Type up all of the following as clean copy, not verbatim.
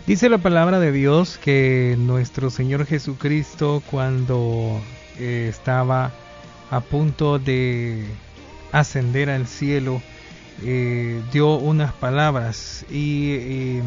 Dice la palabra de Dios que nuestro Señor Jesucristo, cuando estaba a punto de ascender al cielo, dio unas palabras y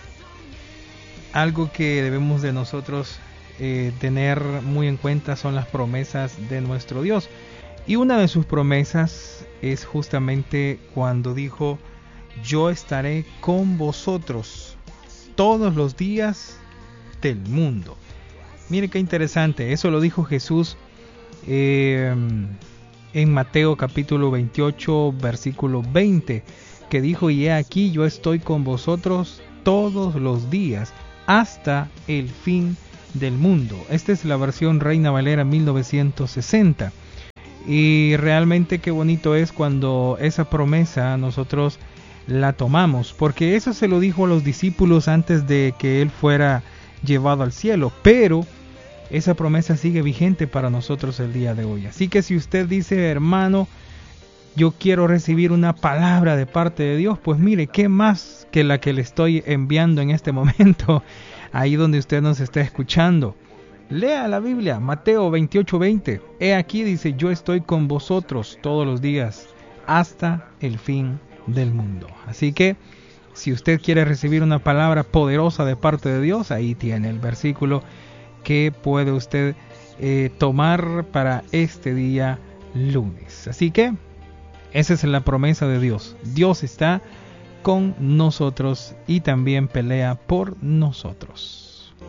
algo que debemos de nosotros tener muy en cuenta son las promesas de nuestro Dios. Y una de sus promesas es justamente cuando dijo: yo estaré con vosotros todos los días del mundo. Mire qué interesante, eso lo dijo Jesús en Mateo capítulo 28 versículo 20, que dijo: y he aquí, yo estoy con vosotros todos los días hasta el fin del mundo. Esta es la versión Reina Valera 1960. Y realmente qué bonito es cuando esa promesa nosotros la tomamos, porque eso se lo dijo a los discípulos antes de que él fuera llevado al cielo, pero esa promesa sigue vigente para nosotros el día de hoy. Así que si usted dice: hermano, yo quiero recibir una palabra de parte de Dios, pues mire, qué más que la que le estoy enviando en este momento, ahí donde usted nos está escuchando. Lea la Biblia, Mateo 28:20. He aquí, dice: yo estoy con vosotros todos los días hasta el fin del mundo. Así que si usted quiere recibir una palabra poderosa de parte de Dios, ahí tiene el versículo que puede usted tomar para este día lunes. Así que esa es la promesa de Dios. Dios está con nosotros y también pelea por nosotros.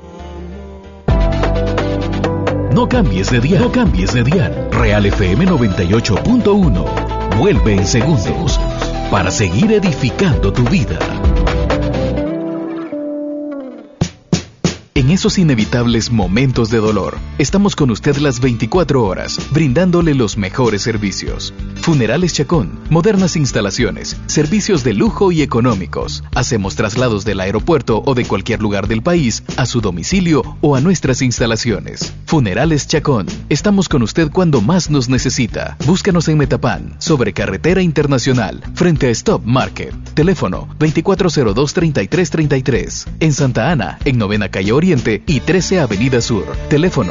No cambies de dial, no cambies de dial. Real FM 98.1. Vuelve en segundos para seguir edificando tu vida. En esos inevitables momentos de dolor, estamos con usted las 24 horas, brindándole los mejores servicios. Funerales Chacón, modernas instalaciones, servicios de lujo y económicos. Hacemos traslados del aeropuerto o de cualquier lugar del país a su domicilio o a nuestras instalaciones. Funerales Chacón, estamos con usted cuando más nos necesita. Búscanos en Metapán, sobre Carretera Internacional, frente a Stop Market. Teléfono 2402-3333. En Santa Ana, en 9ª Calle Oriente y 13 Avenida Sur. Teléfono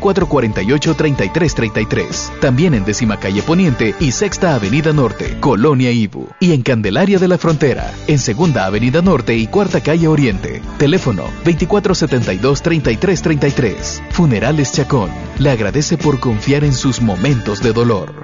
2448-3333. También en 10ª Calle Poniente y 6ª Avenida Norte, Colonia Ibu. Y en Candelaria de la Frontera, en 2ª Avenida Norte y 4ª Calle Oriente. Teléfono 2472-3333. Funerales Chacón. Le agradece por confiar en sus momentos de dolor.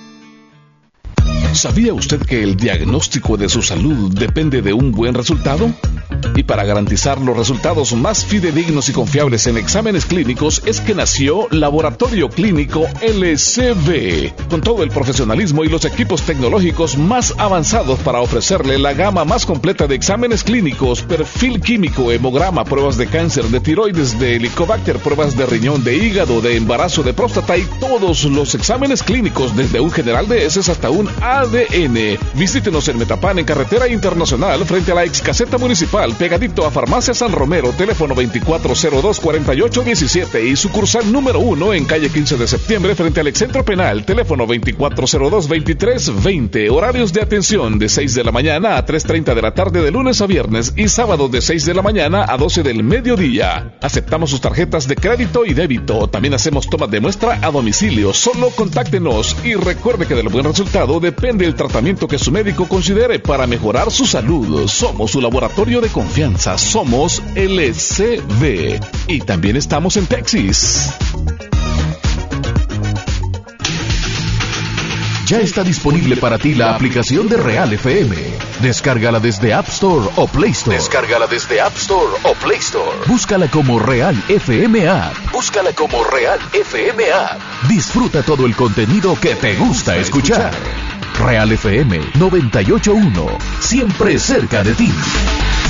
¿Sabía usted que el diagnóstico de su salud depende de un buen resultado? Y para garantizar los resultados más fidedignos y confiables en exámenes clínicos es que nació Laboratorio Clínico LCB, con todo el profesionalismo y los equipos tecnológicos más avanzados para ofrecerle la gama más completa de exámenes clínicos, perfil químico, hemograma, pruebas de cáncer, de tiroides, de helicobacter, pruebas de riñón, de hígado, de embarazo, de próstata y todos los exámenes clínicos, desde un general de heces hasta un ADN. Visítenos en Metapán, en Carretera Internacional, frente a la ex caseta municipal, pegadito a Farmacia San Romero, teléfono 2402-4817 y sucursal número 1 en calle 15 de septiembre, frente al excentro penal, teléfono 2402-2320. Horarios de atención de 6 de la mañana a 3:30 de la tarde de lunes a viernes y sábado de 6 de la mañana a 12 del mediodía. Aceptamos sus tarjetas de crédito y débito. También hacemos tomas de muestra a domicilio. Solo contáctenos y recuerde que del buen resultado depende el tratamiento que su médico considere para mejorar su salud. Somos su laboratorio de confianza. Somos LCB. Y también estamos en Texas. Ya está disponible para ti la aplicación de Real FM. Descárgala desde App Store o Play Store. Descárgala desde App Store o Play Store. Búscala como Real FM App. Búscala como Real FM App. Disfruta todo el contenido que te gusta escuchar. Real FM 98.1. Siempre cerca de ti.